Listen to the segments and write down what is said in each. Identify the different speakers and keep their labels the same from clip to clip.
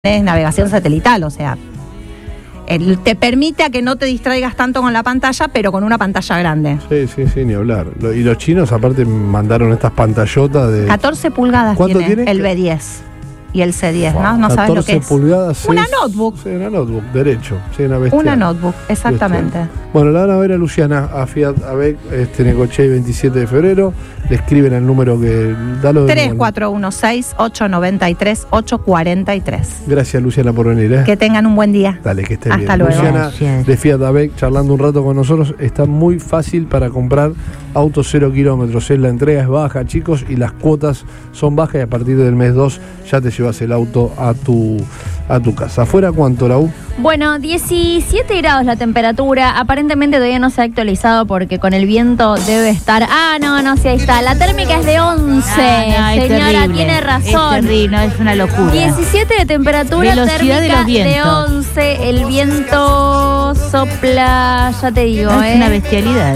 Speaker 1: es navegación satelital, o sea, te permite a que no te distraigas tanto con la pantalla, pero con una pantalla grande.
Speaker 2: Sí, ni hablar. Y los chinos aparte mandaron estas pantallotas de
Speaker 1: 14 pulgadas tiene el B10 y el C10, ¿no? No sabes lo que es.
Speaker 2: 14 pulgadas.
Speaker 1: Una notebook.
Speaker 2: Sí, una notebook, derecho. Sí, una bestia.
Speaker 1: Una notebook, exactamente.
Speaker 2: Bueno, la van a ver a Luciana, a Fiat AVEC, Necochea, 27 de febrero. Le escriben al número que...
Speaker 1: 3416-893-843.
Speaker 2: Gracias, Luciana, por venir.
Speaker 1: Que tengan un buen día.
Speaker 2: Dale, que estés bien.
Speaker 1: Hasta luego.
Speaker 2: Luciana,
Speaker 3: Gracias.
Speaker 2: de Fiat AVEC, charlando un rato con nosotros. Está muy fácil para comprar autos 0 kilómetros. La entrega es baja, chicos, y las cuotas son bajas. Y a partir del mes 2 ya te llevas el auto a tu casa. ¿Afuera cuánto, Lau?
Speaker 4: Bueno, 17 grados la temperatura. Aparentemente todavía no se ha actualizado porque con el viento debe estar... sí, ahí está. La térmica es de 11.
Speaker 3: Es
Speaker 4: Señora,
Speaker 3: terrible.
Speaker 4: tiene razón.
Speaker 3: Es terrible, no, es una locura.
Speaker 4: 17 de temperatura,
Speaker 3: Velocidad de
Speaker 4: térmica
Speaker 3: los vientos.
Speaker 4: de 11. El viento sopla, ya te digo,
Speaker 3: Es una bestialidad,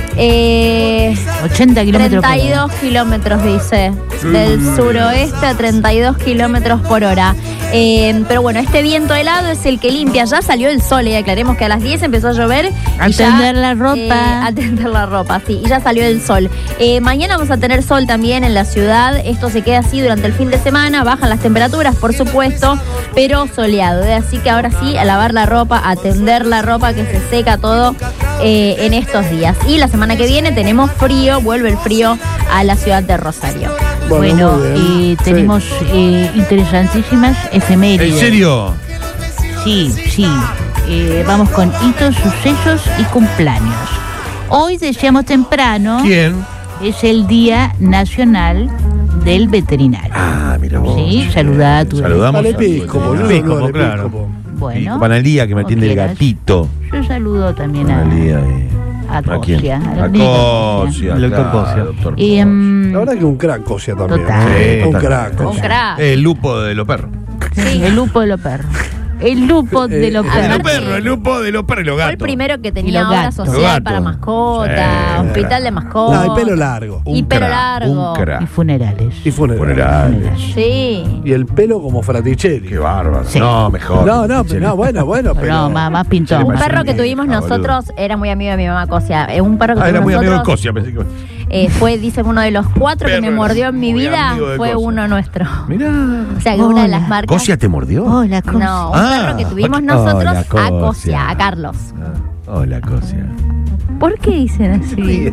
Speaker 3: 80 kilómetros por hora.
Speaker 4: 32 kilómetros, dice. Del suroeste a 32 kilómetros por hora. Pero bueno, este viento helado es el que limpia. Ya salió el sol, aclaremos que a las 10 empezó a llover.
Speaker 3: A tender la ropa.
Speaker 4: A tender la ropa, sí. Y ya salió el sol. Mañana vamos a tener sol también en la ciudad. Esto se queda así durante el fin de semana. Bajan las temperaturas, por supuesto, pero soleado. Así que ahora sí, a lavar la ropa, a tender la ropa, que se seca todo en estos días. Y la semana que viene tenemos frío, vuelve el frío a la ciudad de Rosario.
Speaker 3: Bueno,
Speaker 2: muy bien.
Speaker 3: tenemos interesantísimas efemérides.
Speaker 5: ¿En serio?
Speaker 3: Sí. Vamos con hitos, sucesos y cumpleaños. Hoy decíamos temprano,
Speaker 5: ¿Quién?
Speaker 3: es el Día Nacional del Veterinario.
Speaker 5: Mira vos.
Speaker 3: Sí, saludá a tu...
Speaker 5: Saludamos
Speaker 2: Al
Speaker 5: a
Speaker 2: episcopo,
Speaker 5: al
Speaker 2: yo
Speaker 5: episcopo,
Speaker 2: saludo al
Speaker 5: claro.
Speaker 2: episcopo.
Speaker 3: Bueno,
Speaker 5: Panalía, que me
Speaker 3: como
Speaker 5: atiende el
Speaker 3: quieras.
Speaker 5: gatito.
Speaker 3: Yo saludo también
Speaker 5: Panalía,
Speaker 3: a
Speaker 5: quién?
Speaker 3: Cosia.
Speaker 5: A Cosia.
Speaker 6: El doctor
Speaker 5: claro,
Speaker 6: Cosia.
Speaker 5: doctor
Speaker 3: Y,
Speaker 5: Cosia.
Speaker 2: La verdad que un crack, Cosia también.
Speaker 3: Total.
Speaker 5: Sí,
Speaker 2: un
Speaker 5: total.
Speaker 2: crack.
Speaker 4: Un crack.
Speaker 5: El lupo de los perros.
Speaker 3: el lupo de los perros. El lupo de los
Speaker 4: de
Speaker 3: perros.
Speaker 4: los perros,
Speaker 5: el lupo de los perros y los
Speaker 4: Fue
Speaker 5: gatos.
Speaker 4: el primero que
Speaker 3: Y
Speaker 4: tenía
Speaker 3: los
Speaker 4: obra
Speaker 3: gatos.
Speaker 4: social
Speaker 5: Los gatos.
Speaker 4: para mascotas,
Speaker 5: Sí.
Speaker 4: hospital de mascotas.
Speaker 2: No, y pelo largo.
Speaker 4: Y pelo largo.
Speaker 5: Un crack.
Speaker 3: Y funerales.
Speaker 2: Y funeral.
Speaker 5: Funerales.
Speaker 4: Sí.
Speaker 2: Y el pelo como Fraticelli.
Speaker 5: Qué bárbaro.
Speaker 3: Sí.
Speaker 5: No, mejor.
Speaker 2: Bueno, pero...
Speaker 3: No, más pintón.
Speaker 4: Un
Speaker 5: más
Speaker 4: perro que tuvimos
Speaker 5: boludo.
Speaker 4: nosotros era muy amigo de mi mamá Cosia. Un perro que
Speaker 5: Era
Speaker 4: tuvimos
Speaker 5: muy amigo de
Speaker 4: nosotros
Speaker 5: Cosia, pensé que...
Speaker 4: fue, dice, uno de los 4 que
Speaker 5: Perro
Speaker 4: me
Speaker 5: era
Speaker 4: mordió en mi
Speaker 5: muy
Speaker 4: vida.
Speaker 5: amigo de
Speaker 4: Fue
Speaker 5: Cosia.
Speaker 4: uno nuestro.
Speaker 5: Mirá.
Speaker 4: O sea, que una de las
Speaker 3: Hola.
Speaker 4: marcas.
Speaker 5: ¿Cosia te mordió?
Speaker 3: Hola, Cosia.
Speaker 4: No, un
Speaker 5: Ah,
Speaker 4: perro que tuvimos
Speaker 5: hola,
Speaker 4: nosotros a
Speaker 5: Cosia.
Speaker 4: Cosia, a Carlos.
Speaker 5: Hola, Cosia.
Speaker 4: ¿Por qué dicen así?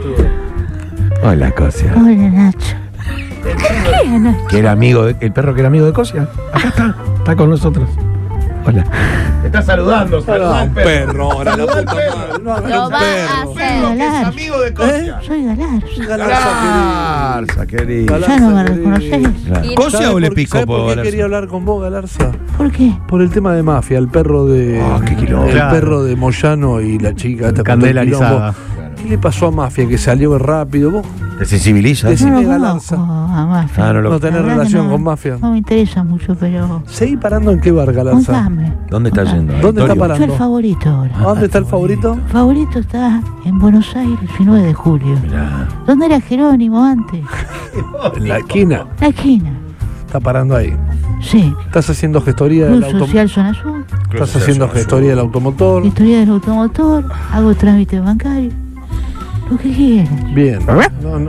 Speaker 5: Hola, Cosia.
Speaker 3: Hola, Nacho. ¿Qué, Nacho?
Speaker 5: Que era amigo el perro que era amigo de Cosia. Acá está con nosotros. Hola. Te está saludando,
Speaker 2: No, un perro, ahora la puta madre. No,
Speaker 4: Lo
Speaker 2: un
Speaker 4: va a
Speaker 2: perro.
Speaker 4: hacer.
Speaker 5: Que es amigo de Cosia.
Speaker 3: Soy Galar.
Speaker 5: Galarza, querido.
Speaker 3: Ya no me reconoces.
Speaker 5: Claro.
Speaker 4: Y-
Speaker 5: ¿Cosia o le
Speaker 2: ¿Sabes
Speaker 5: picó
Speaker 2: por qué quería hablar con vos, Galarza?
Speaker 3: ¿Por qué?
Speaker 2: Por el tema de Mafia, el perro de...
Speaker 5: Qué quilombo.
Speaker 2: el perro de Moyano y la chica esta con todo el
Speaker 6: Candelarizada.
Speaker 2: quilombo. ¿Qué le pasó a Mafia? Que salió rápido. ¿Vos
Speaker 5: ¿Te sensibiliza?
Speaker 2: Decime,
Speaker 3: No lo
Speaker 2: Galarza.
Speaker 3: conozco a Mafia.
Speaker 5: Ah, no lo-
Speaker 2: no tenés
Speaker 3: La verdad que
Speaker 2: relación
Speaker 3: no.
Speaker 2: con Mafia?
Speaker 3: No me interesa mucho, pero...
Speaker 2: Seguí parando en qué bar, Galarza.
Speaker 3: Contame.
Speaker 5: ¿Dónde está yendo?
Speaker 2: ¿Dónde está
Speaker 5: Victorio?
Speaker 2: parando?
Speaker 3: Soy el favorito ahora.
Speaker 2: ¿A dónde está el favorito?
Speaker 3: El favorito está en Buenos Aires, el 9 de julio.
Speaker 5: Mirá.
Speaker 3: ¿Dónde era Jerónimo antes?
Speaker 2: En la esquina.
Speaker 3: La esquina.
Speaker 2: Está parando ahí.
Speaker 3: Sí.
Speaker 2: ¿Estás haciendo gestoría del
Speaker 3: Club
Speaker 2: automotor?
Speaker 3: Social Zona Sur.
Speaker 2: ¿Estás haciendo gestoría del automotor?
Speaker 3: Historia del automotor. Hago trámite bancario. Lo que quieras.
Speaker 2: Bien. No.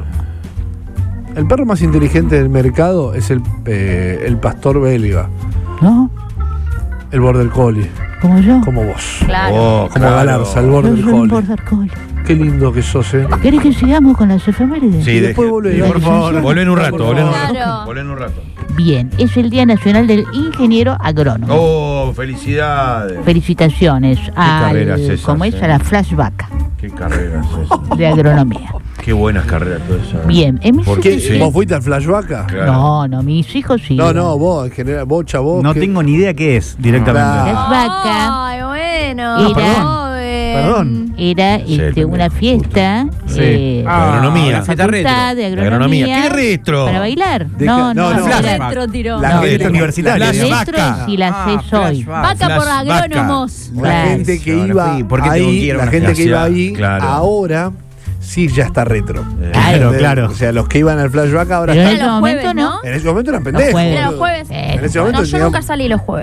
Speaker 2: El perro más inteligente del mercado es el pastor belga,
Speaker 3: ¿No?
Speaker 2: el border collie,
Speaker 3: Como yo.
Speaker 2: como vos.
Speaker 4: Claro.
Speaker 5: Oh,
Speaker 2: Como Galarza, el
Speaker 3: Yo
Speaker 2: border
Speaker 3: soy un
Speaker 2: collie.
Speaker 3: border collie.
Speaker 2: Qué lindo que sos,
Speaker 3: ¿Querés que sigamos con las efemérides?
Speaker 5: Sí,
Speaker 2: después volvé.
Speaker 5: por favor. Volvé en un rato, volvé en un
Speaker 4: Claro.
Speaker 5: rato. Volvé en un rato.
Speaker 3: Bien, es el Día Nacional del Ingeniero Agrónomo.
Speaker 5: Oh, felicidades.
Speaker 3: Felicitaciones
Speaker 5: carreras esas,
Speaker 3: como es, a la flashback
Speaker 5: Qué carreras esas.
Speaker 3: de agronomía.
Speaker 5: Qué buenas carreras todas esas.
Speaker 3: Bien, en
Speaker 5: ¿Por
Speaker 2: ¿Qué?
Speaker 3: 1700
Speaker 2: ¿Vos fuiste al flashback?
Speaker 5: Claro.
Speaker 3: No, mis hijos sí.
Speaker 2: No, vos, en general, vos, chavo.
Speaker 6: No tengo ni idea qué es directamente.
Speaker 2: Claro.
Speaker 3: Flashback
Speaker 4: Ay, bueno.
Speaker 3: Era-
Speaker 4: joven.
Speaker 6: Perdón.
Speaker 3: era una fiesta
Speaker 5: Sí.
Speaker 3: de
Speaker 5: Agronomía.
Speaker 3: la facultad de agronomía.
Speaker 5: ¿Qué retro?
Speaker 3: Para bailar.
Speaker 2: De
Speaker 3: No,
Speaker 2: que-
Speaker 3: no,
Speaker 2: no,
Speaker 3: era
Speaker 4: Retro tiró.
Speaker 2: La
Speaker 3: No,
Speaker 2: gente
Speaker 6: fiesta universitaria.
Speaker 3: las
Speaker 5: Flashback.
Speaker 3: retros y las es hoy.
Speaker 4: Vaca por
Speaker 5: Flashback.
Speaker 4: agrónomos.
Speaker 2: La
Speaker 3: Claro.
Speaker 2: gente que
Speaker 5: Ahora
Speaker 2: iba
Speaker 5: fui, ¿por qué tengo que
Speaker 2: ahí,
Speaker 5: ir a
Speaker 2: la
Speaker 5: una
Speaker 2: gente que iba
Speaker 5: clase?
Speaker 2: ahí,
Speaker 5: Claro.
Speaker 2: ahora sí ya está retro.
Speaker 6: Claro,
Speaker 2: ¿Entendés?
Speaker 6: claro.
Speaker 2: O sea, los que iban al flashback ahora
Speaker 3: Pero en
Speaker 2: están.
Speaker 3: ese
Speaker 4: los
Speaker 3: momento
Speaker 4: jueves,
Speaker 3: no.
Speaker 2: En ese momento eran pendejos.
Speaker 3: jueves.
Speaker 4: Era los
Speaker 2: boludo.
Speaker 4: jueves.
Speaker 2: En ese momento
Speaker 4: No, yo
Speaker 2: teníamos-
Speaker 4: nunca salí los jueves.